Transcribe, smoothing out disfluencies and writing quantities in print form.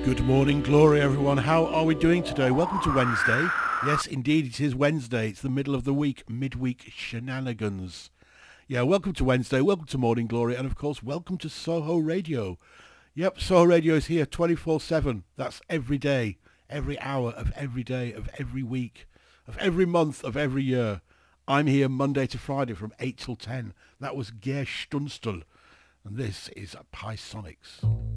Good morning, Glory, everyone. How are we doing today? Welcome to Wednesday. Yes, indeed, it is Wednesday. It's the middle of the week, midweek shenanigans. Yeah, welcome to Wednesday. Welcome to Morning Glory. And, of course, welcome to Soho Radio. Yep, Soho Radio is here 24/7. That's every day, every hour of every day, of every week, of every month, of every year. I'm here Monday to Friday from 8 till 10. That was Geir Stunstall. And this is Pi Sonics.